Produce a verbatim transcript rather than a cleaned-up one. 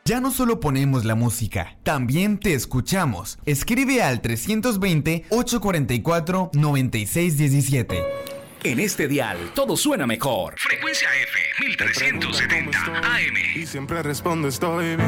Ya no solo ponemos la música, también te escuchamos. Escribe al trescientos veinte, ochocientos cuarenta y cuatro, noventa y seis diecisiete. En este dial todo suena mejor. Frecuencia F, mil trescientos setenta A M. Y siempre respondo estoy bien.